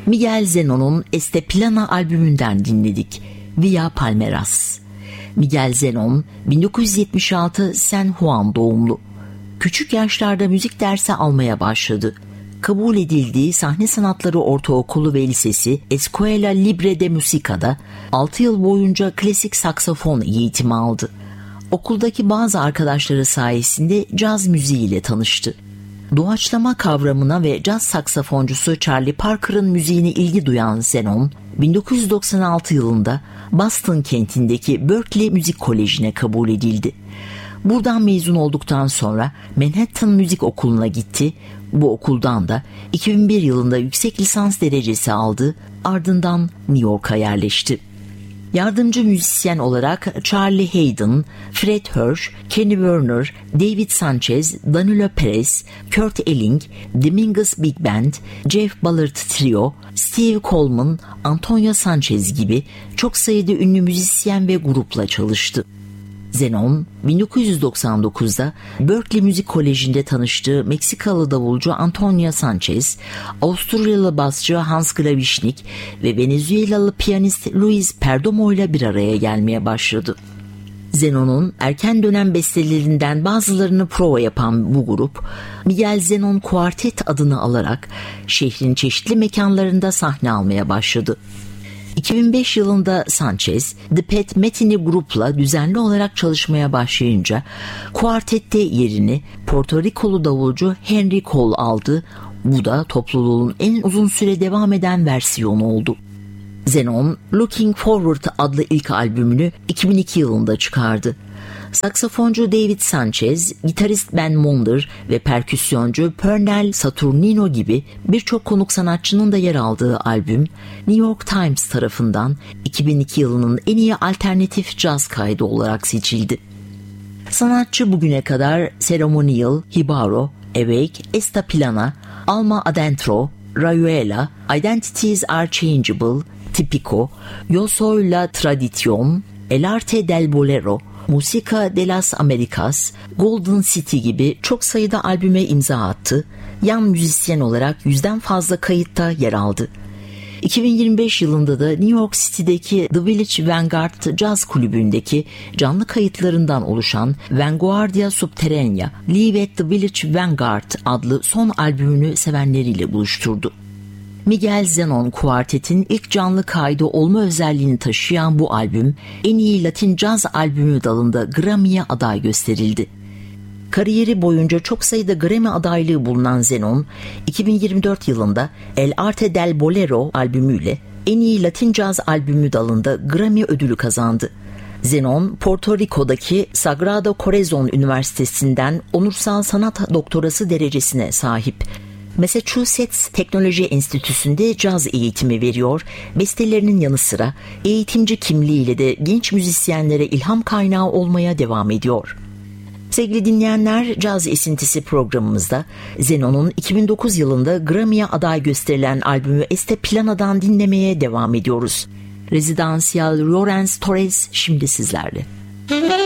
Miguel Zenon'un Este Plana albümünden dinledik. Via Palmeras. Miguel Zenon 1976 San Juan doğumlu. Küçük yaşlarda müzik dersi almaya başladı. Kabul edildiği Sahne Sanatları Ortaokulu ve Lisesi Escuela Libre de Musica'da 6 yıl boyunca klasik saksafon eğitimi aldı. Okuldaki bazı arkadaşları sayesinde caz müziğiyle tanıştı. Doğaçlama kavramına ve caz saksafoncusu Charlie Parker'ın müziğine ilgi duyan Zenon, 1996 yılında Boston kentindeki Berklee Müzik Koleji'ne kabul edildi. Buradan mezun olduktan sonra Manhattan Müzik Okulu'na gitti. Bu okuldan da 2001 yılında yüksek lisans derecesi aldı, ardından New York'a yerleşti. Yardımcı müzisyen olarak Charlie Haydn, Fred Hirsch, Kenny Werner, David Sanchez, Danilo Perez, Kurt Elling, Dominguez Big Band, Jeff Ballard Trio, Steve Coleman, Antonio Sanchez gibi çok sayıda ünlü müzisyen ve grupla çalıştı. Zenon, 1999'da Berklee Müzik Koleji'nde tanıştığı Meksikalı davulcu Antonio Sanchez, Avusturyalı basçı Hans Glavishnik ve Venezuelalı piyanist Luis Perdomo ile bir araya gelmeye başladı. Zenon'un erken dönem bestelerinden bazılarını prova yapan bu grup, Miguel Zenon Quartet adını alarak şehrin çeşitli mekanlarında sahne almaya başladı. 2005 yılında Sanchez, The Pat Metheny grupla düzenli olarak çalışmaya başlayınca kuartette yerini Porto Rikolu davulcu Henry Cole aldı. Bu da topluluğun en uzun süre devam eden versiyonu oldu. Zenon, Looking Forward adlı ilk albümünü 2002 yılında çıkardı. Saksafoncu David Sanchez, gitarist Ben Monder ve perküsyoncu Pernell Saturnino gibi birçok konuk sanatçının da yer aldığı albüm, New York Times tarafından 2002 yılının en iyi alternatif caz kaydı olarak seçildi. Sanatçı bugüne kadar Ceremonial, Hibaro, Awake, Esta Plana, Alma Adentro, Rayuela, Identities Are Changeable, Tipico, Yo Soy La Tradición, El Arte del Bolero, Música de las Americas, Golden City gibi çok sayıda albüme imza attı. Yan müzisyen olarak 100'den fazla kayıtta yer aldı. 2025 yılında da New York City'deki The Village Vanguard Jazz Kulübü'ndeki canlı kayıtlarından oluşan Vanguardia Subterranea, Live at the Village Vanguard adlı son albümünü sevenleriyle buluşturdu. Miguel Zenon Quartet'in ilk canlı kaydı olma özelliğini taşıyan bu albüm, en iyi Latin caz albümü dalında Grammy'ye aday gösterildi. Kariyeri boyunca çok sayıda Grammy adaylığı bulunan Zenon, 2024 yılında El Arte del Bolero albümüyle en iyi Latin caz albümü dalında Grammy ödülü kazandı. Zenon, Porto Rico'daki Sagrado Corazon Üniversitesi'nden onursal sanat doktorası derecesine sahip. Massachusetts Teknoloji Enstitüsü'nde caz eğitimi veriyor, bestelerinin yanı sıra eğitimci kimliğiyle de genç müzisyenlere ilham kaynağı olmaya devam ediyor. Sevgili dinleyenler, Caz Esintisi programımızda Zenon'un 2009 yılında Grammy'ye aday gösterilen albümü Este Plana'dan dinlemeye devam ediyoruz. Residencial Lawrence Torres şimdi sizlerle.